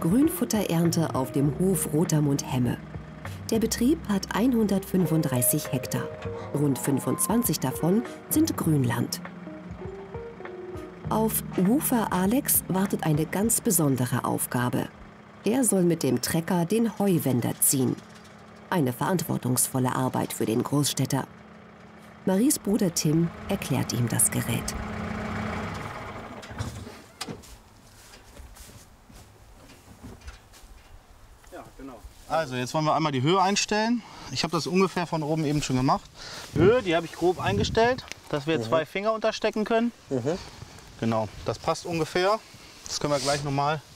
Grünfutterernte auf dem Hof Rotermund-Hemme. Der Betrieb hat 135 Hektar. Rund 25 davon sind Grünland. Auf Woofer Alex wartet eine ganz besondere Aufgabe. Er soll mit dem Trecker den Heuwender ziehen. Eine verantwortungsvolle Arbeit für den Großstädter. Maries Bruder Tim erklärt ihm das Gerät. Also jetzt wollen wir einmal die Höhe einstellen. Ich habe das ungefähr von oben eben schon gemacht. Die Höhe, die habe ich grob eingestellt, dass wir 2 Finger unterstecken können. Genau, das passt ungefähr. Das können wir gleich nochmal